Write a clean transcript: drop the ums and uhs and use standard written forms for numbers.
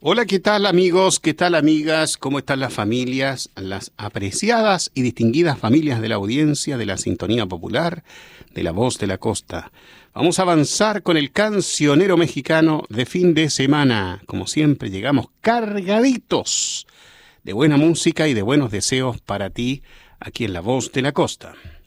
Hola, ¿qué tal amigos? ¿Qué tal amigas? ¿Cómo están las familias? Las apreciadas y distinguidas familias de la audiencia, de la sintonía popular, de la voz de la costa. Vamos a avanzar con el cancionero mexicano de fin de semana. Como siempre, llegamos cargaditos de buena música y de buenos deseos para ti aquí en la voz de la costa.